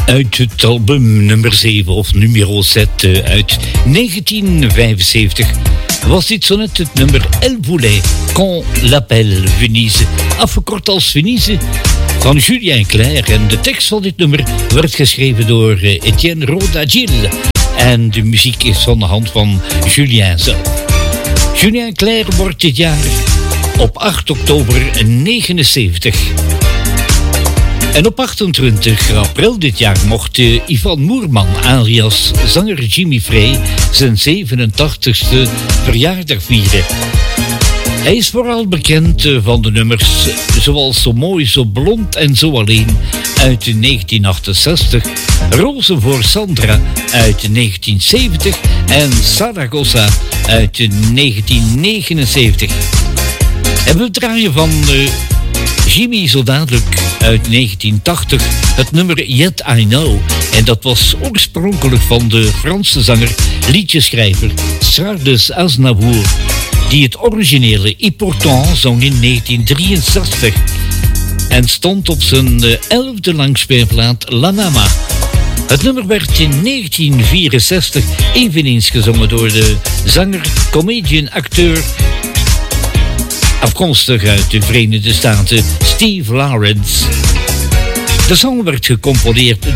Uit het album nummer 7 of numero 7 uit 1975 was dit zo net het nummer Elle voulait qu'on l'appelle Venise, afgekort als Venise, van Julien Clerc. En de tekst van dit nummer werd geschreven door Etienne Roda-Gil. En de muziek is van de hand van Julien zelf. Julien Clerc wordt dit jaar op 8 oktober 79. En op 28 april dit jaar mocht Ivan Moerman, alias zanger Jimmy Frey, zijn 87ste verjaardag vieren. Hij is vooral bekend van de nummers zoals Zo mooi, zo blond en zo alleen uit 1968, Rozen voor Sandra uit 1970 en Saragossa uit 1979. En we draaien van Jimmy zo dadelijk uit 1980 het nummer Yet I Know. En dat was oorspronkelijk van de Franse zanger, liedjeschrijver Charles Aznavour, die het originele Et Pourtant zong in 1963 en stond op zijn 11e langspeelplaat La Nama. Het nummer werd in 1964 eveneens gezongen door de zanger, comedian, acteur, afkomstig uit de Verenigde Staten, Steve Lawrence. De song werd gecomponeerd